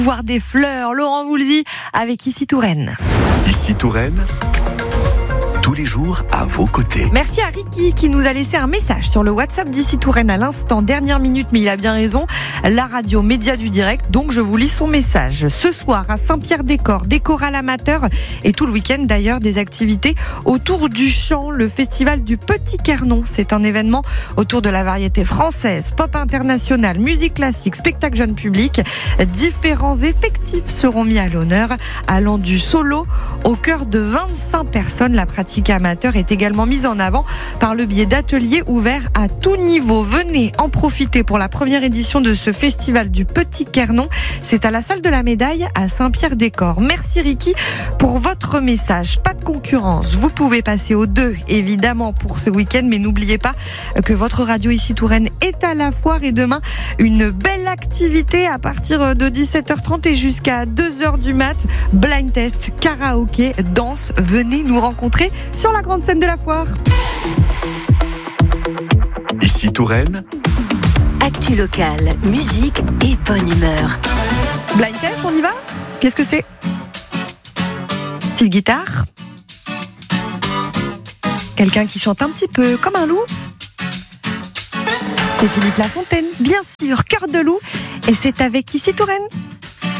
Voir des fleurs, Laurent Voulzy avec Ici Touraine. Ici Touraine, tous les jours à vos côtés. Merci à Ricky qui nous a laissé un message sur le WhatsApp d'Ici Touraine à l'instant, dernière minute, mais il a bien raison. La radio média du direct, donc je vous lis son message. Ce soir à Saint-Pierre-des-Corps, des chorales amateurs et tout le week-end d'ailleurs des activités autour du chant, le festival du Petit Quernon. C'est un événement autour de la variété française, pop internationale, musique classique, spectacle jeune public. Différents effectifs seront mis à l'honneur, allant du solo au cœur de 25 personnes. La pratique amateur est également mise en avant par le biais d'ateliers ouverts à tout niveau. Venez en profiter pour la première édition de ce festival du Petit Quernon. C'est à la salle de la Médaille à Saint-Pierre-des-Corps. Merci Ricky pour votre message. Pas de concurrence. Vous pouvez passer aux deux évidemment pour ce week-end, mais n'oubliez pas que votre radio Ici Touraine est à la foire et demain une belle activité à partir de 17h30 et jusqu'à 2h du mat. Blind test, karaoké, danse. Venez nous rencontrer sur la grande scène de la foire. Ici Touraine, Actu locale, musique et bonne humeur. Blind test, on y va ? Qu'est-ce que c'est ? Petite guitare ? Quelqu'un qui chante un petit peu comme un loup ? C'est Philippe Lafontaine, bien sûr, Cœur de loup. Et c'est avec Ici Touraine.